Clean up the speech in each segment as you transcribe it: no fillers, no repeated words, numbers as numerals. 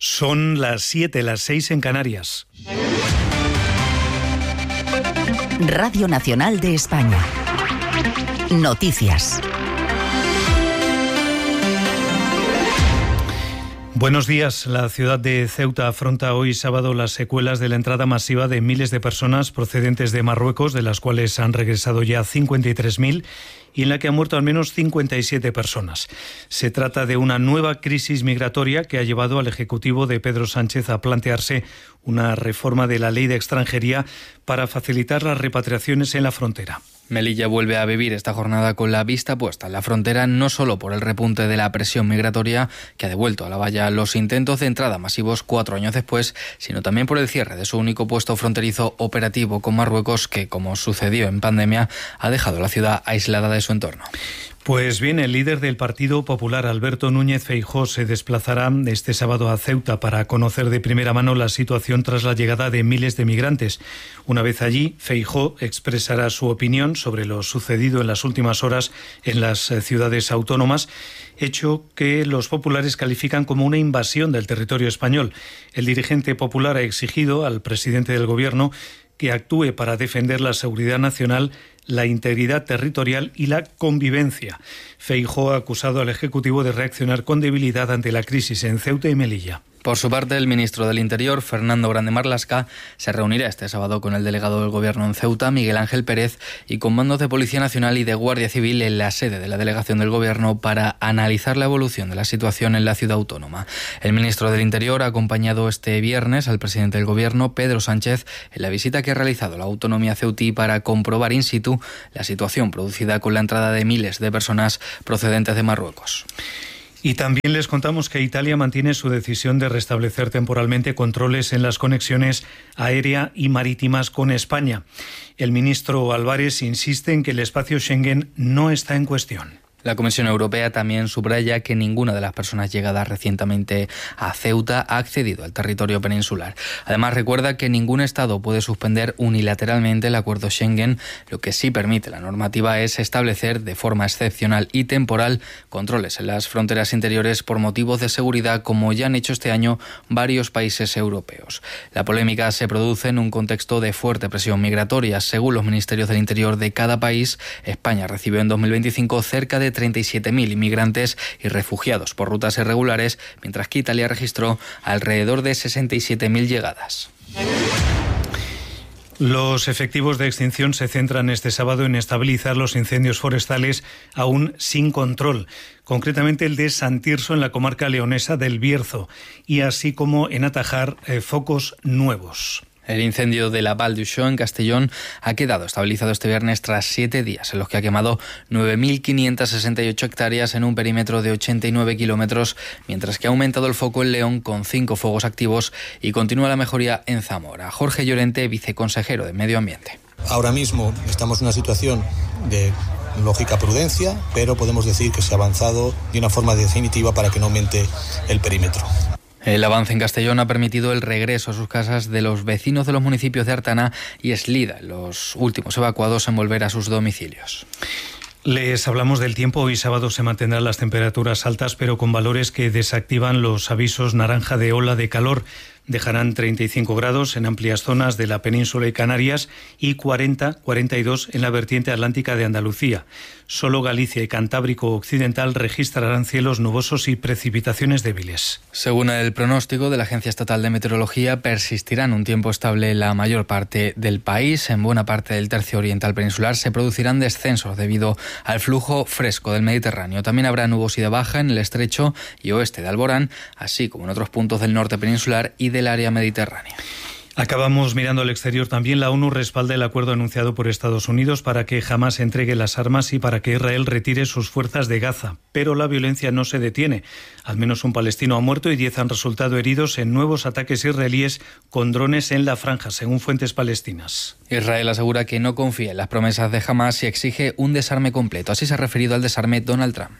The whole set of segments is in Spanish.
Son las 7, las 6 en Canarias. Radio Nacional de España. Noticias. Buenos días. La ciudad de Ceuta afronta hoy sábado las secuelas de la entrada masiva de miles de personas procedentes de Marruecos, de las cuales han regresado ya 53.000 y en la que han muerto al menos 57 personas. Se trata de una nueva crisis migratoria que ha llevado al Ejecutivo de Pedro Sánchez a plantearse una reforma de la ley de extranjería para facilitar las repatriaciones en la frontera. Melilla vuelve a vivir esta jornada con la vista puesta en la frontera, no solo por el repunte de la presión migratoria que ha devuelto a la valla los intentos de entrada masivos 4 años después, sino también por el cierre de su único puesto fronterizo operativo con Marruecos que, como sucedió en pandemia, ha dejado a la ciudad aislada de su entorno. Pues bien, el líder del Partido Popular, Alberto Núñez Feijóo, se desplazará este sábado a Ceuta para conocer de primera mano la situación tras la llegada de miles de migrantes. Una vez allí, Feijóo expresará su opinión sobre lo sucedido en las últimas horas en las ciudades autónomas, hecho que los populares califican como una invasión del territorio español. El dirigente popular ha exigido al presidente del Gobierno que actúe para defender la seguridad nacional, la integridad territorial y la convivencia. Feijóo ha acusado al Ejecutivo de reaccionar con debilidad ante la crisis en Ceuta y Melilla. Por su parte, el ministro del Interior, Fernando Grande Marlaska, se reunirá este sábado con el delegado del Gobierno en Ceuta, Miguel Ángel Pérez, y con mandos de Policía Nacional y de Guardia Civil en la sede de la delegación del Gobierno para analizar la evolución de la situación en la ciudad autónoma. El ministro del Interior ha acompañado este viernes al presidente del Gobierno, Pedro Sánchez, en la visita que ha realizado la autonomía ceutí para comprobar in situ la situación producida con la entrada de miles de personas procedentes de Marruecos. Y también les contamos que Italia mantiene su decisión de restablecer temporalmente controles en las conexiones aérea y marítimas con España. El ministro Álvarez insiste en que el espacio Schengen no está en cuestión. La Comisión Europea también subraya que ninguna de las personas llegadas recientemente a Ceuta ha accedido al territorio peninsular. Además, recuerda que ningún Estado puede suspender unilateralmente el acuerdo Schengen. Lo que sí permite la normativa es establecer de forma excepcional y temporal controles en las fronteras interiores por motivos de seguridad, como ya han hecho este año varios países europeos. La polémica se produce en un contexto de fuerte presión migratoria. Según los ministerios del Interior de cada país, España recibió en 2025 cerca de 37.000 inmigrantes y refugiados por rutas irregulares, mientras que Italia registró alrededor de 67.000 llegadas. Los efectivos de extinción se centran este sábado en estabilizar los incendios forestales aún sin control, concretamente el de San Tirso en la comarca leonesa del Bierzo, y así como en atajar focos nuevos. El incendio de la Val d'Uixó en Castellón ha quedado estabilizado este viernes tras 7 días en los que ha quemado 9.568 hectáreas en un perímetro de 89 kilómetros, mientras que ha aumentado el foco en León con 5 fuegos activos y continúa la mejoría en Zamora. Jorge Llorente, viceconsejero de Medio Ambiente. Ahora mismo estamos en una situación de lógica prudencia, pero podemos decir que se ha avanzado de una forma definitiva para que no aumente el perímetro. El avance en Castellón ha permitido el regreso a sus casas de los vecinos de los municipios de Artana y Eslida, los últimos evacuados en volver a sus domicilios. Les hablamos del tiempo. Hoy sábado se mantendrán las temperaturas altas, pero con valores que desactivan los avisos naranja de ola de calor. Dejarán 35 grados en amplias zonas de la península y Canarias y 42 en la vertiente atlántica de Andalucía. Solo Galicia y Cantábrico Occidental registrarán cielos nubosos y precipitaciones débiles. Según el pronóstico de la Agencia Estatal de Meteorología, persistirán un tiempo estable en la mayor parte del país. En buena parte del tercio oriental peninsular se producirán descensos debido al flujo fresco del Mediterráneo. También habrá nubosidad baja en el estrecho y oeste de Alborán, así como en otros puntos del norte peninsular y del área mediterránea. Acabamos mirando al exterior también. La ONU respalda el acuerdo anunciado por Estados Unidos para que Hamás entregue las armas y para que Israel retire sus fuerzas de Gaza. Pero la violencia no se detiene. Al menos un palestino ha muerto y 10 han resultado heridos en nuevos ataques israelíes con drones en la franja, según fuentes palestinas. Israel asegura que no confía en las promesas de Hamás y exige un desarme completo. Así se ha referido al desarme Donald Trump.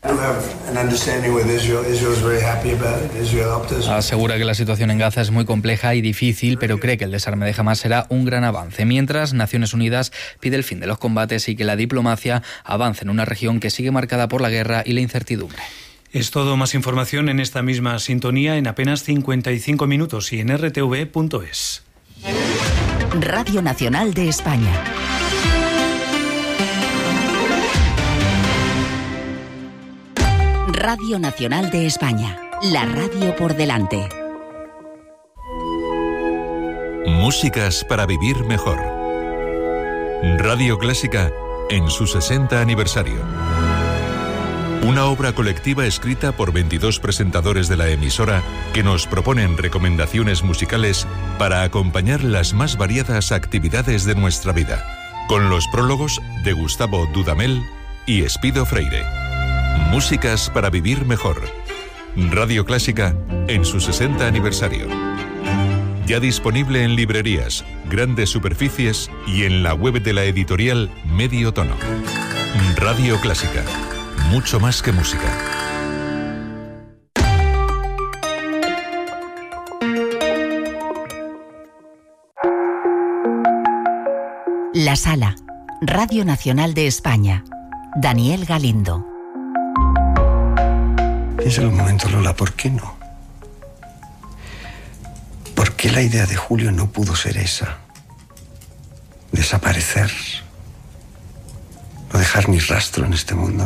Asegura que la situación en Gaza es muy compleja y difícil, pero cree que el desarme de Hamás será un gran avance. Mientras, Naciones Unidas pide el fin de los combates y que la diplomacia avance en una región que sigue marcada por la guerra y la incertidumbre. Es todo, más información en esta misma sintonía en apenas 55 minutos y en rtv.es. Radio Nacional de España. Radio Nacional de España. La radio por delante. Músicas para vivir mejor. Radio Clásica en su 60 aniversario. Una obra colectiva escrita por 22 presentadores de la emisora que nos proponen recomendaciones musicales para acompañar las más variadas actividades de nuestra vida, con los prólogos de Gustavo Dudamel y Espido Freire. Músicas para vivir mejor. Radio Clásica en su 60 aniversario. Ya disponible en librerías, grandes superficies y en la web de la editorial Medio Tono. Radio Clásica. Mucho más que música. La Sala. Radio Nacional de España. Daniel Galindo. Piensa en un momento, Lola, ¿por qué no? ¿Por qué la idea de Julio no pudo ser esa? Desaparecer. No dejar ni rastro en este mundo.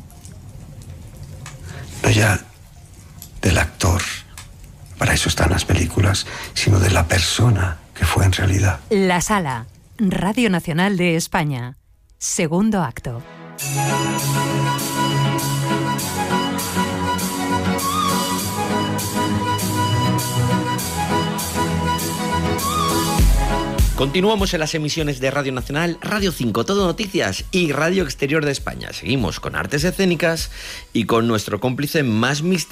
No ya del actor, para eso están las películas, sino de la persona que fue en realidad. La Sala. Radio Nacional de España. Segundo acto. Continuamos en las emisiones de Radio Nacional, Radio 5, Todo Noticias y Radio Exterior de España. Seguimos con artes escénicas y con nuestro cómplice más misterioso